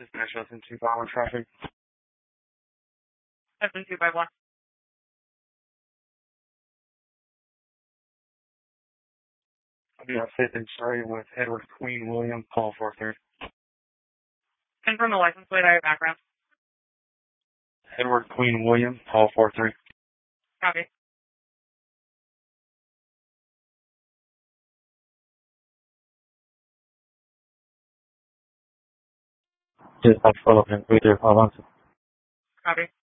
This is National 251 traffic. 7251. I'll be on 5th and Surrey with Edward Queen William, Paul 43. Confirm the license plate out of background. Edward Queen William, Paul 43. Copy. Dispatch follow up and 335 Copy.